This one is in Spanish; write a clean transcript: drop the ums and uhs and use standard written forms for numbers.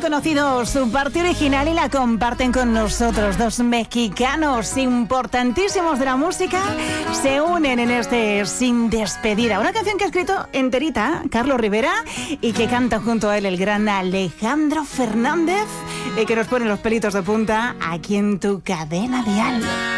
conocido su parte original y la comparten con nosotros. Dos mexicanos importantísimos de la música se unen en este Sin Despedida. Una canción que ha escrito enterita Carlos Rivera y que canta junto a él el gran Alejandro Fernández, que nos pone los pelitos de punta aquí en tu cadena dial.